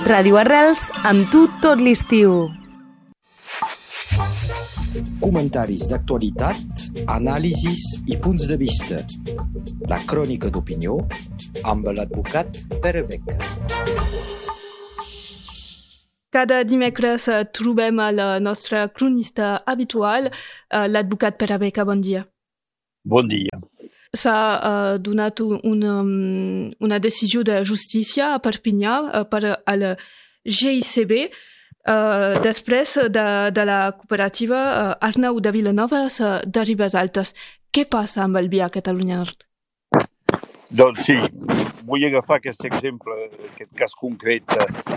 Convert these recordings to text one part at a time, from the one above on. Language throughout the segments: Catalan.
Ràdio Arrels, amb tu tot l'estiu. Comentaris d'actualitat, anàlisis i punts de vista. La crònica d'opinió amb l'advocat Pere Beca. Cada dimecres trobem el nostre cronista habitual, l'advocat Pere Beca. Bon dia. Bon dia. S'ha donat una decisió de justícia a Perpinyà per al GICB després de la cooperativa Arnau de Vilanova de Ribes Altes. Què passa amb el via Catalunya Nord? Doncs sí, vull agafar aquest exemple, aquest cas concret.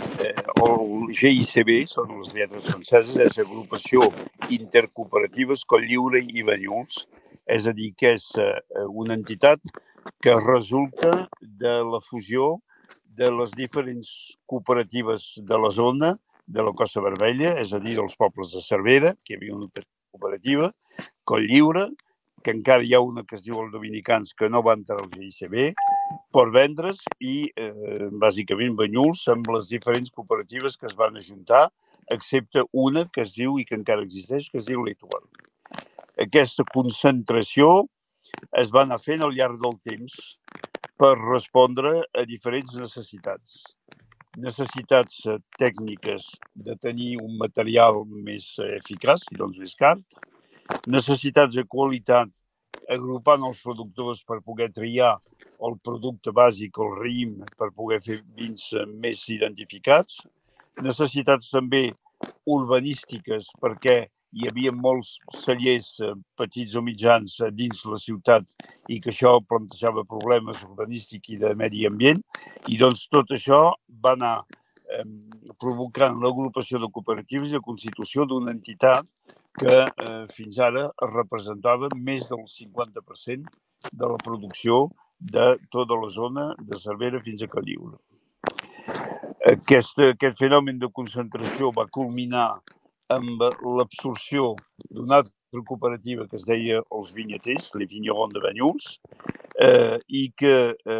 El GICB, són les lletres franceses, és Agrupació Intercooperatives Colliure i Banyuls. És a dir, que és una entitat que resulta de la fusió de les diferents cooperatives de la zona de la Costa Vermella, és a dir, dels pobles de Cervera, que hi havia una cooperativa, Colliure, que encara hi ha una que es diu els Dominicans, que no va entrar al GICB, Port Vendres i, bàsicament, Banyuls, amb les diferents cooperatives que es van ajuntar, excepte una que es diu, i que encara existeix, que es diu l'Etoile. Aquesta concentració es va anar fent al llarg del temps per respondre a diferents necessitats. Necessitats tècniques de tenir un material més eficaç i doncs més car, necessitats de qualitat agrupant els productors per poder triar el producte bàsic, el raïm, per poder fer vins més identificats, necessitats també urbanístiques perquè hi havia molts cellers petits o mitjans dins la ciutat i que això plantejava problemes urbanístics i de medi ambient. I doncs tot això va anar provocant l'agrupació de cooperatives i la constitució d'una entitat que fins ara representava més del 50% de la producció de tota la zona de Cervera fins a Colliure. Aquest fenomen de concentració va culminar amb l'absorció d'una altra cooperativa que es deia els Vinyaters, les Vignerons de Banyuls, i que,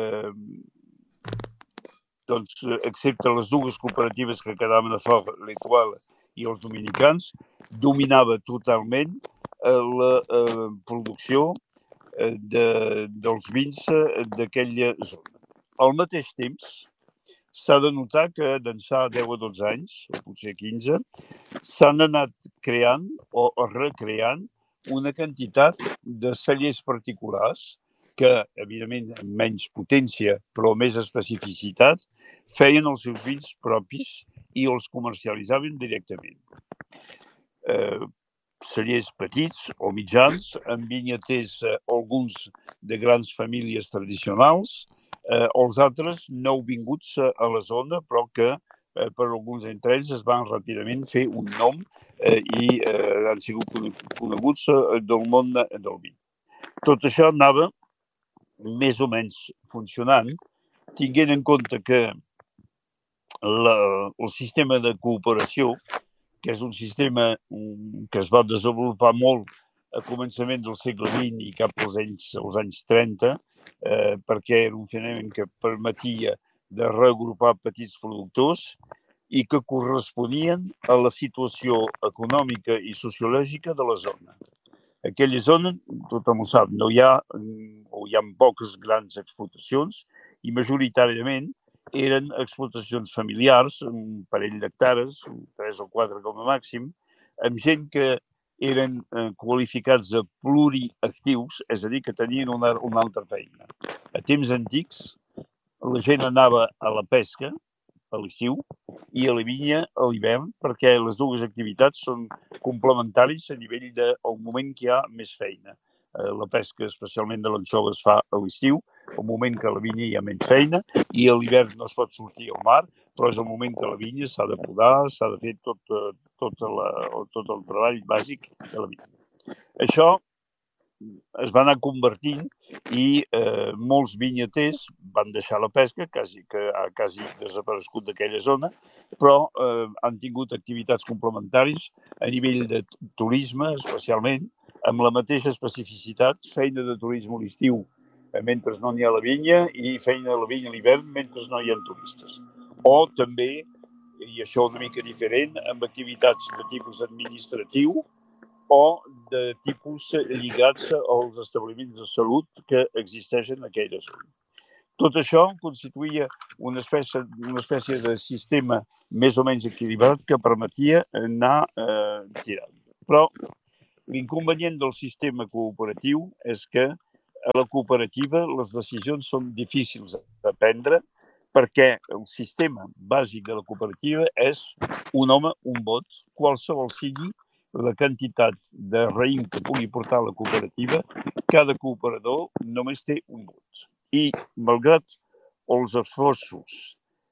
excepte les dues cooperatives que quedaven a fora, l'Etoile i els Dominicans, dominava totalment la producció dels vins d'aquella zona. Al mateix temps, s'ha de notar que d'ençà 10 o 12 anys, o potser 15, s'han anat creant o recreant una quantitat de cellers particulars que, evidentment, amb menys potència, però més especificitat, feien els seus vins propis i els comercialitzaven directament. Cellers petits o mitjans, amb vinyaters, alguns de grans famílies tradicionals, els altres nouvinguts a la zona, però que per alguns d'entre ells es van ràpidament fer un nom i han sigut coneguts del món del vi. Tot això anava més o menys funcionant, tinguent en compte que el sistema de cooperació, que és un sistema que es va desenvolupar molt a començament del segle XX i cap als anys 30, perquè era un fenomen que permetia de reagrupar petits productors i que corresponien a la situació econòmica i sociològica de la zona. Aquella zona, tothom ho sap, no hi ha o hi ha poques grans explotacions i majoritàriament eren explotacions familiars, un parell d'hectares, 3 o 4 com a màxim, amb gent que eren qualificats de pluriactius, és a dir, que tenien una altra feina. A temps antics, la gent anava a la pesca a l'estiu i a la vinya a l'hivern, perquè les dues activitats són complementaris a nivell del moment que hi ha més feina. La pesca, especialment de l'anxova, es fa a l'estiu, al moment que a la vinya hi ha menys feina, i a l'hivern no es pot sortir al mar, però és el moment que a la vinya s'ha de podar, s'ha de fer tot el treball bàsic de la vinya. Això es va anar convertint i molts vinyaters van deixar la pesca, que ha quasi desaparegut d'aquella zona, però han tingut activitats complementàries a nivell de turisme, especialment, amb la mateixa especificitat, feina de turisme a l'estiu mentre no n'hi ha la vinya i feina a la vinya a l'hivern mentre no hi ha turistes. O també i això una mica diferent, amb activitats de tipus administratiu o de tipus lligats als establiments de salut que existeixen en aquella zona. Tot això constituïa una espècie de sistema més o menys equilibrat que permetia anar tirant. Però l'inconvenient del sistema cooperatiu és que a la cooperativa les decisions són difícils de prendre perquè el sistema bàsic de la cooperativa és un home, un vot, qualsevol sigui la quantitat de raïm que pugui portar la cooperativa, cada cooperador només té un vot. I, malgrat els esforços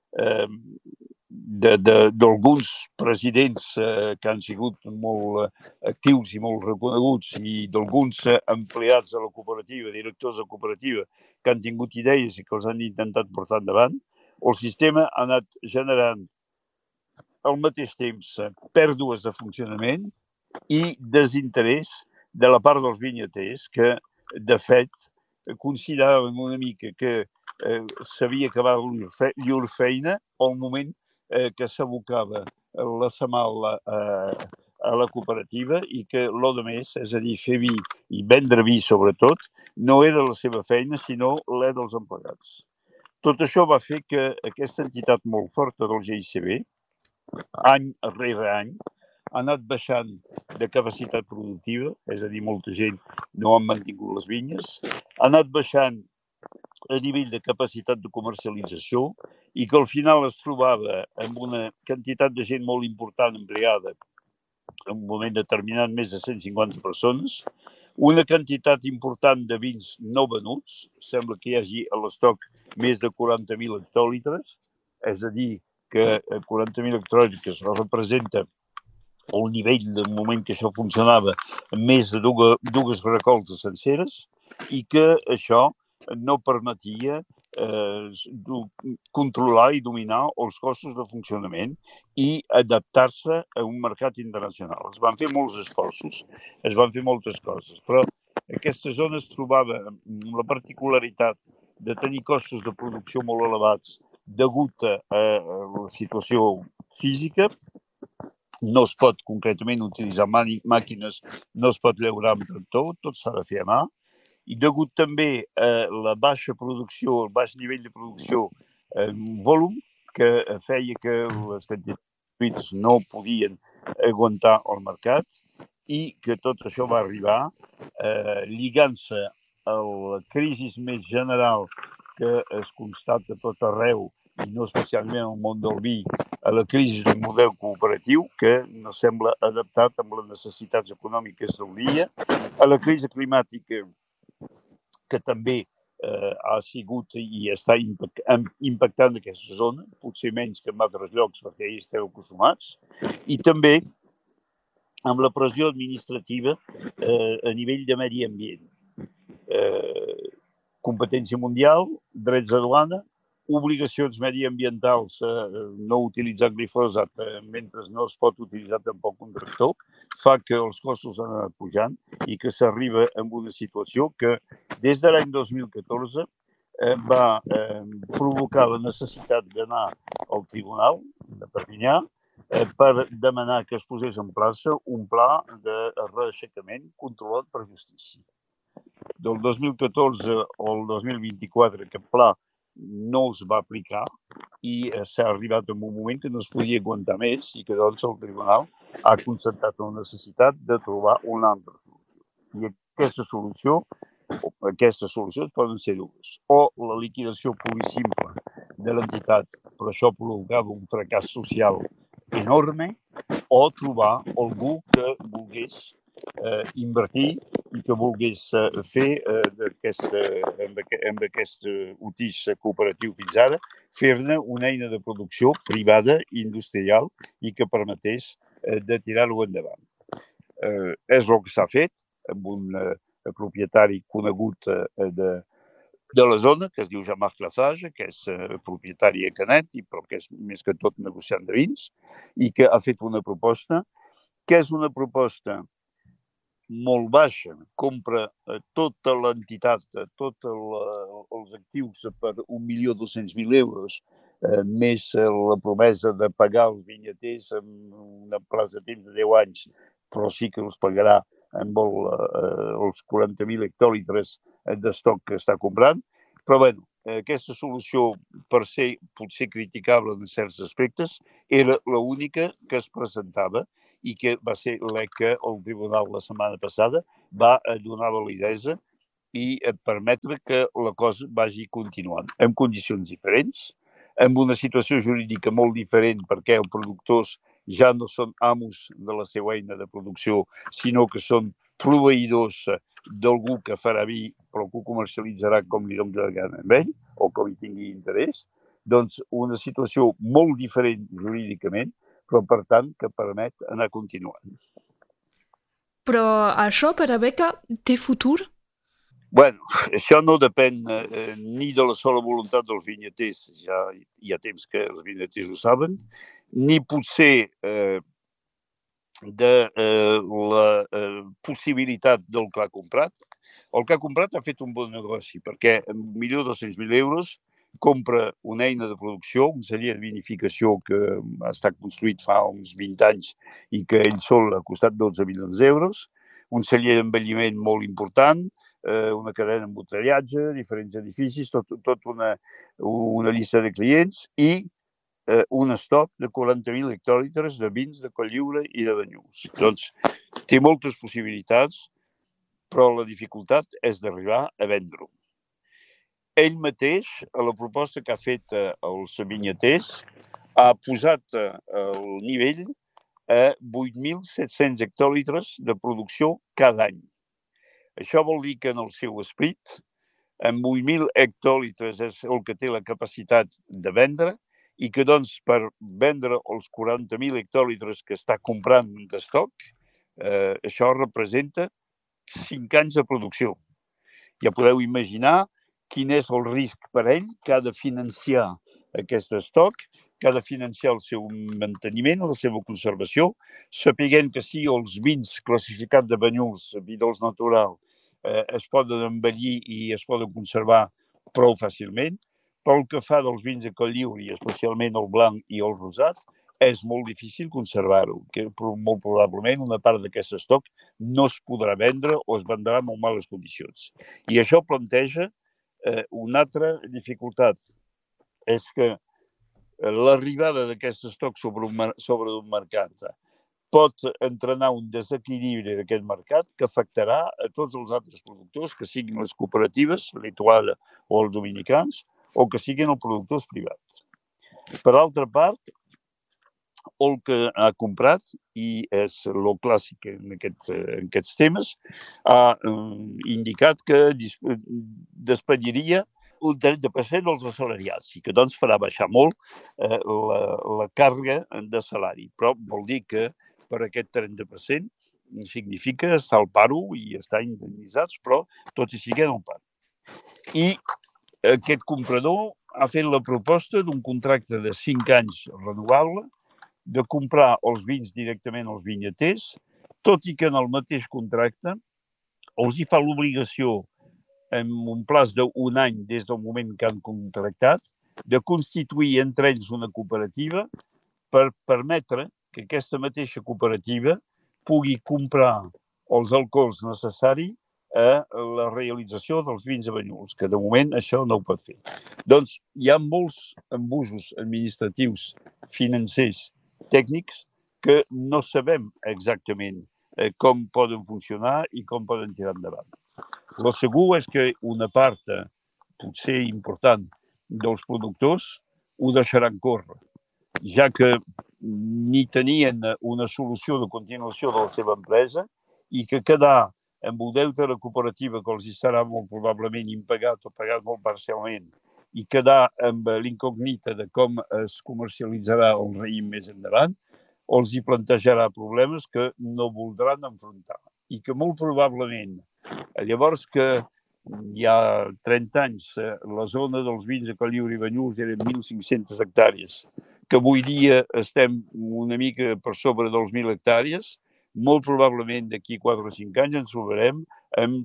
d'alguns presidents que han sigut molt actius i molt reconeguts i d'alguns empleats de la cooperativa, directors de la cooperativa, que han tingut idees i que els han intentat portar endavant, el sistema ha anat generant al mateix temps pèrdues de funcionament i desinterès de la part dels vinyaters que, de fet, consideraven una mica que s'havia acabat llur feina al moment que s'abocava la setmana a la cooperativa i que l'o de més, és a dir, fer vi i vendre vi sobretot, no era la seva feina, sinó la dels empleats. Tot això va fer que aquesta entitat molt forta del GICB, any rere any, ha anat baixant de capacitat productiva, és a dir, molta gent no han mantingut les vinyes, ha anat baixant a nivell de capacitat de comercialització i que al final es trobava amb una quantitat de gent molt important empleada en un moment determinat, més de 150 persones, una quantitat important de vins no venuts, sembla que hi hagi a l'estoc més de 40.000 hectòlitres, és a dir, que 40.000 hectòlitres representa el nivell del moment que això funcionava més de dues recoltes senceres i que això no permetia controlar i dominar els costos de funcionament i adaptar-se a un mercat internacional. Es van fer molts esforços, es van fer moltes coses, però aquesta zona es trobava amb la particularitat de tenir costos de producció molt elevats degut a la situació física. No es pot concretament utilitzar màquines, no es pot llaurar amb tractor, tot s'ha de fer a mà. I degut també a la baixa producció, el baix nivell de producció en volum, que feia que les quantitats no podien aguantar el mercat i que tot això va arribar lligant-se a la crisi més general que es constata a tot arreu, i no especialment en el món del vi, a la crisi del model cooperatiu, que no sembla adaptat amb les necessitats econòmiques del dia, a la crisi climàtica, que també ha sigut i està impactant aquesta zona, potser menys que en altres llocs perquè hi esteu acostumats, i també amb la pressió administrativa a nivell de medi ambient. Competència mundial, drets de duana, obligacions mediambientals, no utilitzar glifosat mentre no es pot utilitzar tampoc un tractor, fa que els costos han anat pujant i que s'arriba a una situació que des de l'any 2014 va provocar la necessitat d'anar al Tribunal de Perpinyà per demanar que es posés en plaça un pla de reaixecament controlat per justícia. Del 2014 al 2024 aquest pla no es va aplicar i s'ha arribat a un moment que no es podia aguantar més i que doncs el Tribunal ha constatat la necessitat de trobar una altra solució. I aquestes solucions poden ser dues. O la liquidació pura i simple de l'entitat, però això provocava un fracàs social enorme, o trobar algú que volgués invertir i que volgués fer amb aquest utix cooperatiu fins ara, fer-ne una eina de producció privada i industrial i que permetés de tirar-ho endavant. És el que s'ha fet amb un propietari conegut de la zona, que es diu Jean-Marc Lafarge, que és propietari a Canet, però que és més que tot negociant de vins, i que ha fet una proposta, que és una proposta molt baixa, compra tota l'entitat, tots els actius per 1.200.000 euros més la promesa de pagar els vinyaters en una plaça de temps de 10 anys, però sí que els pagarà amb els 40.000 hectòlitres d'estoc que està comprant. Però bé, aquesta solució, per ser potser criticable en certs aspectes, era l'única que es presentava i que va ser l'ECA, el tribunal la setmana passada, va donar validesa i permetre que la cosa vagi continuant en condicions diferents, amb una situació jurídica molt diferent perquè els productors ja no són amos de la seva eina de producció, sinó que són proveïdors d'algú que farà vi però que ho comercialitzarà com li doni la gana amb ell o com hi tingui interès. Doncs una situació molt diferent jurídicament, però per tant que permet anar continuant. Però això per a Beca té futur? Bueno, això no depèn ni de la sola voluntat dels vinyaters, ja hi ha temps que els vinyaters ho saben, ni potser de la possibilitat del que ha comprat. El que ha comprat ha fet un bon negoci, perquè amb 1.200.000 euros compra una eina de producció, un celler de vinificació que ha estat construït fa uns 20 anys i que ell sol ha costat 12 milions d'euros, un celler d'envelliment molt important, una cadena d'embotellatge, diferents edificis, tot una llista de clients i un estoc de 40.000 hectòlitres de vins de Cotlliure i de Banyuls. Doncs té moltes possibilitats, però la dificultat és d'arribar a vendre-ho. Ell mateix, a la proposta que ha fet als vinyaters, ha posat el nivell a 8.700 hectòlitres de producció cada any. Això vol dir que en el seu esperit, amb 8.000 hectòlitres és el que té la capacitat de vendre i que doncs per vendre els 40.000 hectòlitres que està comprant d'estoc, això representa 5 anys de producció. Ja podeu imaginar quin és el risc per ell que ha de financiar aquest estoc, que ha de financiar el seu manteniment, la seva conservació, sapiguent que si els vins classificats de Banyuls, vi dolç natural, es poden envellir i es poden conservar prou fàcilment, però el que fa dels vins de Cotlliure, i especialment el blanc i el rosat, és molt difícil conservar-ho, que molt probablement una part d'aquest estoc no es podrà vendre o es vendrà en molt males condicions. I això planteja una altra dificultat, és que l'arribada d'aquest estoc sobre un mercat pot entrenar un desequilibri d'aquest mercat que afectarà a tots els altres productors, que siguin les cooperatives, l'Etoile o els dominicans, o que siguin els productors privats. Per altra part, el que ha comprat, i és el clàssic en aquests temes, ha indicat que despediria un 30% dels assalariats i que doncs farà baixar molt la càrrega de salari. Però vol dir que per aquest 30% significa estar al paro i estar indemnitzats, però tot i siguent al paro. I aquest comprador ha fet la proposta d'un contracte de 5 anys renovable, de comprar els vins directament als vinyaters, tot i que en el mateix contracte els hi fa l'obligació, en un plaç d'un any des del moment que han contractat, de constituir entre ells una cooperativa per permetre que aquesta mateixa cooperativa pugui comprar els alcohols necessaris a la realització dels vins de Banyuls, que de moment això no ho pot fer. Doncs hi ha molts embusos administratius, financers, tècnics, que no sabem exactament com poden funcionar i com poden tirar endavant. El segur és que una part, potser important, dels productors ho deixaran córrer, ja que ni tenien una solució de continuació de la seva empresa i que quedar amb el deute de la cooperativa que els estarà molt probablement impagat o pagat molt parcialment i quedar amb l'incògnita de com es comercialitzarà el raïm més endavant, els hi plantejarà problemes que no voldran enfrontar i que molt probablement, llavors que hi ha 30 anys, la zona dels vins de Cotlliure i Banyuls eren 1.500 hectàrees, que avui dia estem una mica per sobre dels 1.000 hectàrees, molt probablement d'aquí 4 o 5 anys ens trobarem amb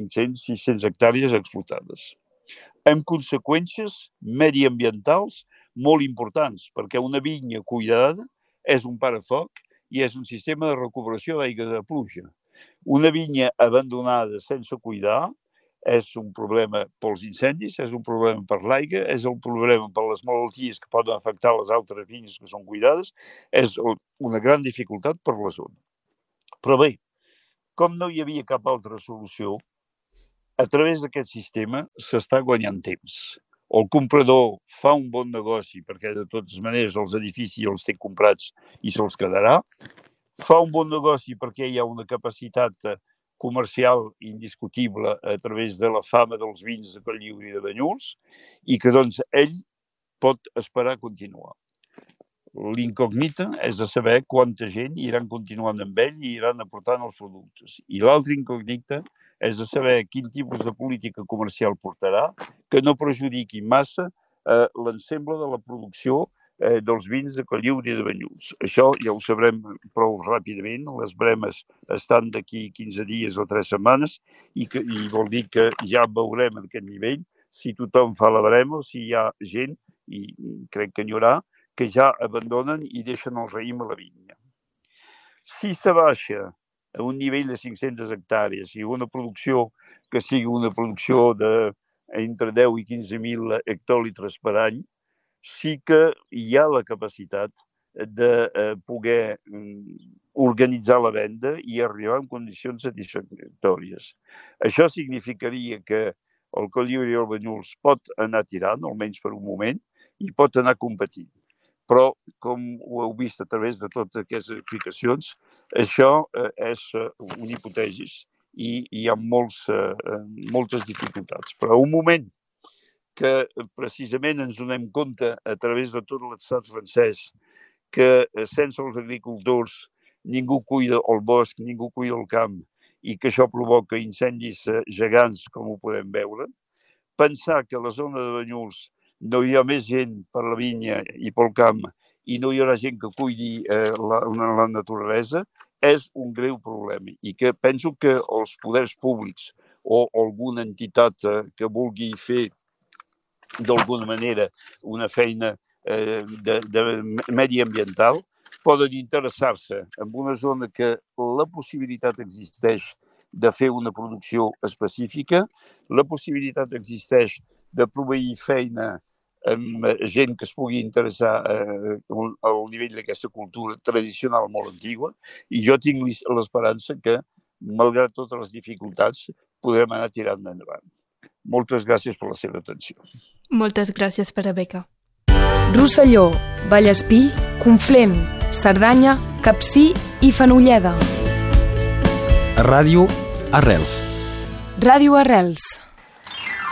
500-600 hectàrees explotades, amb conseqüències mediambientals molt importants, perquè una vinya cuidada és un parafoc i és un sistema de recuperació d'aigua de pluja. Una vinya abandonada sense cuidar és un problema pels incendis, és un problema per l'aigua, és un problema per les malalties que poden afectar les altres vinyes que són cuidades, és una gran dificultat per la zona. Però bé, com no hi havia cap altra solució, a través d'aquest sistema s'està guanyant temps. El comprador fa un bon negoci perquè de totes maneres els edificis els té comprats i se'ls quedarà. Fa un bon negoci perquè hi ha una capacitat comercial indiscutible a través de la fama dels vins de Cotlliure i de Banyuls i que doncs ell pot esperar continuar. L'incògnita és de saber quanta gent iran continuant amb ell i iran aportant els productes. I l'altra incògnita és de saber quin tipus de política comercial portarà que no perjudiqui massa l'ensemble de la producció dels vins de Cotlliure i de Banyuls. Això ja ho sabrem prou ràpidament. Les bremes estan d'aquí 15 dies o 3 setmanes i vol dir que ja veurem en aquest nivell si tothom fa la brema o si hi ha gent, i crec que n'hi haurà, que ja abandonen i deixen el raïm a la vinya. Si s'abaixa a un nivell de 500 hectàrees i una producció que sigui una producció d'entre 10 i 15.000 hectòlitres per any, sí que hi ha la capacitat de poder organitzar la venda i arribar en condicions satisfactòries. Això significaria que el Cotlliure i el Banyuls pot anar tirant, almenys per un moment, i pot anar competint. Però, com ho heu vist a través de totes aquestes explicacions, això és un hipotèsis i hi ha moltes dificultats. Però un moment que precisament ens donem compte a través de tot l'estat francès que sense els agricultors ningú cuida el bosc, ningú cuida el camp i que això provoca incendis gegants, com ho podem veure. Pensar que a la zona de Banyuls no hi ha més gent per la vinya i pel camp i no hi haurà gent que cuidi la naturalesa és un greu problema i que penso que els poders públics o alguna entitat que vulgui fer d'alguna manera una feina de mediambiental poden interessar-se en una zona que la possibilitat existeix de fer una producció específica, la possibilitat existeix de proveir feina amb gent que es pugui interessar al nivell d'aquesta cultura tradicional molt antigua i jo tinc l'esperança que, malgrat totes les dificultats, podrem anar tirant endavant. Moltes gràcies per la seva atenció. Moltes gràcies per la beca. Rosselló, Vallespí, Conflent, Cerdanya, Capcir i Fenolleda. Ràdio Arrels. Ràdio Arrels.